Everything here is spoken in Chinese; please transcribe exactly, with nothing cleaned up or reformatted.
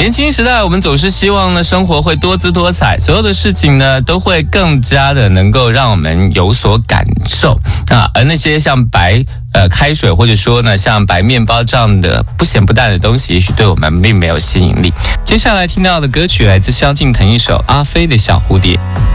年轻时代，我们总是希望呢，生活会多姿多彩，所有的事情呢，都会更加的能够让我们有所感受啊。而那些像白呃开水，或者说呢，像白面包这样的不咸不淡的东西，也许对我们并没有吸引力。接下来听到的歌曲来自萧敬腾一首《阿飞的小蝴蝶》。